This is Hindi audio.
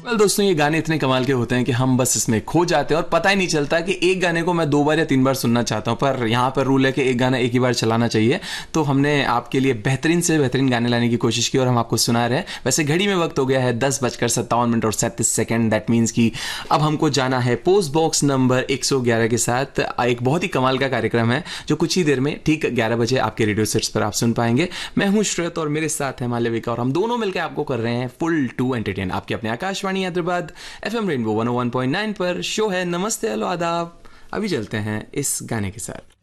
दोस्तों ये गाने इतने कमाल के होते हैं कि हम बस इसमें खो जाते हैं और पता ही नहीं चलता कि एक गाने को मैं 2 बार या 3 बार सुनना चाहता हूं, पर यहाँ पर रूल है कि एक गाना एक ही बार चलाना चाहिए। तो हमने आपके लिए बेहतरीन से बेहतरीन गाने लाने की कोशिश की और हम आपको सुना रहे हैं। वैसे घड़ी में वक्त हो गया है 10:57 और 37 सेकंड। दैट मीन्स कि अब हमको जाना है पोस्ट बॉक्स नंबर 111 के साथ। एक बहुत ही कमाल का कार्यक्रम है जो कुछ ही देर में ठीक 11 बजे आपके रेडियो सेट्स पर आप सुन पाएंगे। मैं हूं श्रेत और मेरे साथ है मालविका और हम दोनों मिलकर आपको कर रहे हैं फुल टू एंटरटेन आपके अपने आकाशवाणी हैदराबाद FM रेनबो 101.9 पर। शो है नमस्ते हेलो आदाब। अभी चलते हैं इस गाने के साथ।